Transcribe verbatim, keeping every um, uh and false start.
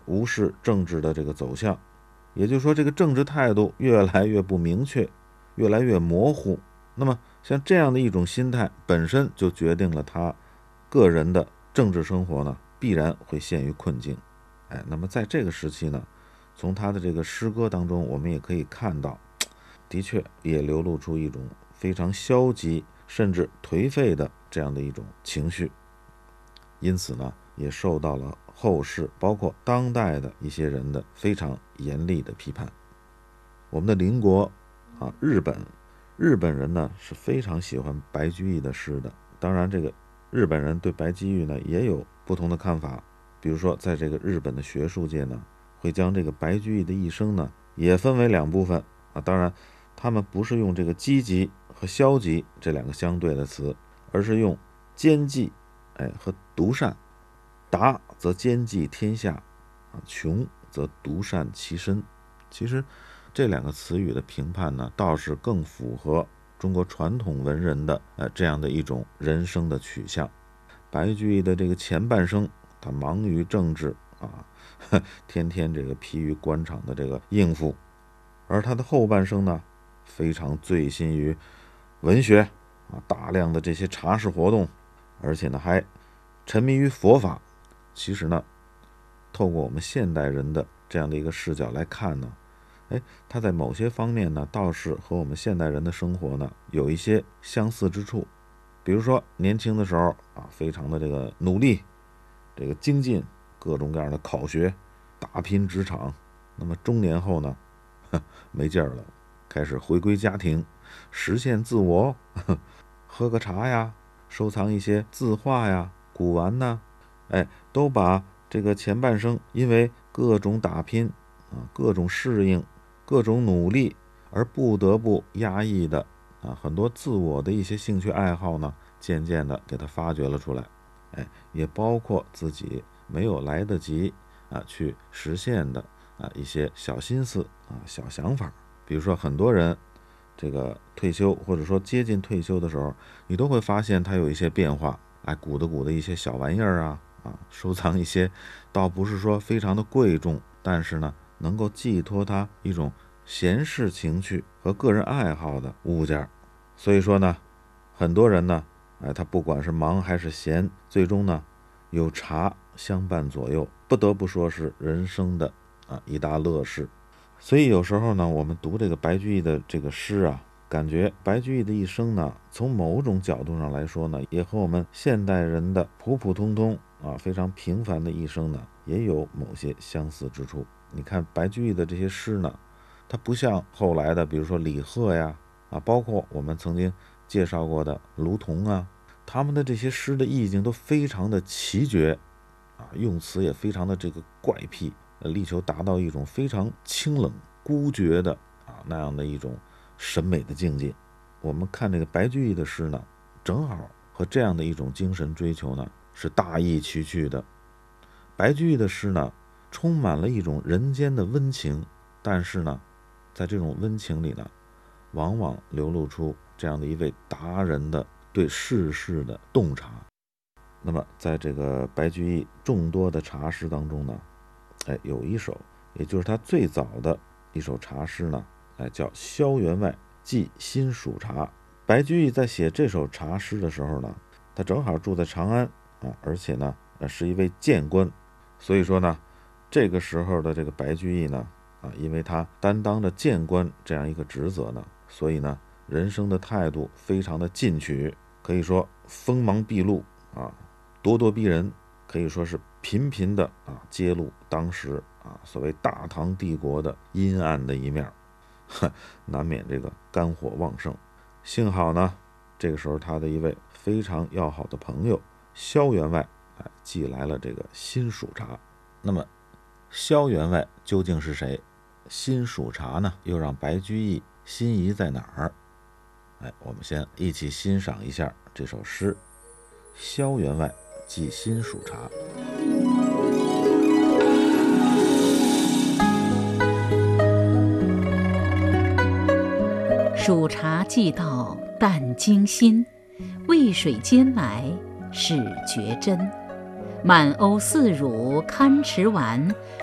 无视政治的这个走向，也就是说这个政治态度越来越不明确，越来越模糊。那么像这样的一种心态本身就决定了他个人的政治生活呢必然会陷于困境。哎，那么在这个时期呢，从他的这个诗歌当中我们也可以看到，的确也流露出一种非常消极甚至颓废的这样的一种情绪，因此呢也受到了后世包括当代的一些人的非常严厉的批判。我们的邻国啊，日本日本人呢是非常喜欢白居易的诗的。当然这个日本人对白居易呢也有不同的看法，比如说在这个日本的学术界呢，会将这个白居易的一生呢也分为两部分啊。当然他们不是用这个积极和消极这两个相对的词，而是用兼济哎和独善。达则兼济天下啊，穷则独善其身。其实这两个词语的评判呢，倒是更符合中国传统文人的呃这样的一种人生的取向。白居易的这个前半生，他忙于政治啊，呵天天这个疲于官场的这个应付，而他的后半生呢，非常醉心于文学啊，大量的这些茶室活动，而且呢还沉迷于佛法。其实呢，透过我们现代人的这样的一个视角来看呢，哎，他在某些方面呢，倒是和我们现代人的生活呢有一些相似之处。比如说年轻的时候啊，非常的这个努力，这个精进各种各样的考学，打拼职场。那么中年后呢，没劲儿了，开始回归家庭，实现自我，喝个茶呀，收藏一些字画呀、古玩呐，哎，都把这个前半生因为各种打拼啊、各种适应、各种努力而不得不压抑的啊很多自我的一些兴趣爱好呢，渐渐的给他发掘了出来。哎，也包括自己没有来得及啊去实现的啊一些小心思啊小想法。比如说很多人这个退休或者说接近退休的时候，你都会发现他有一些变化，哎，鼓捣鼓的一些小玩意儿啊啊，收藏一些倒不是说非常的贵重，但是呢能够寄托他一种闲适情趣和个人爱好的物件。所以说呢，很多人呢，哎，他不管是忙还是闲，最终呢有茶相伴左右，不得不说是人生的啊一大乐事。所以有时候呢，我们读这个白居易的这个诗啊，感觉白居易的一生呢，从某种角度上来说呢，也和我们现代人的普普通通啊非常平凡的一生呢，也有某些相似之处。你看白居易的这些诗呢，它不像后来的比如说李贺呀啊，包括我们曾经介绍过的卢仝啊，他们的这些诗的意境都非常的奇绝啊，用词也非常的这个怪癖，力求达到一种非常清冷孤绝的啊那样的一种审美的境界。我们看这个白居易的诗呢，正好和这样的一种精神追求呢是大异其趣的。白居易的诗呢，充满了一种人间的温情，但是呢，在这种温情里呢，往往流露出这样的一位达人的对世事的洞察。那么在这个白居易众多的茶诗当中呢，哎，有一首也就是他最早的一首茶诗呢，哎，叫《萧员外寄新蜀茶》。白居易在写这首茶诗的时候呢，他正好住在长安啊，而且呢是一位谏官。所以说呢，这个时候的这个白居易呢啊，因为他担当着谏官这样一个职责呢，所以呢人生的态度非常的进取，可以说锋芒毕露啊，咄咄逼人，可以说是频频的啊揭露当时啊所谓大唐帝国的阴暗的一面，难免这个肝火旺盛。幸好呢，这个时候他的一位非常要好的朋友萧员外哎寄来了这个新蜀茶。那么萧员外究竟是谁？新蜀茶呢又让白居易心仪在哪儿？哎，我们先一起欣赏一下这首诗《萧员外寄新蜀茶》。 蜀茶寄到淡经新，渭水间来是绝真。满瓯似乳堪持完，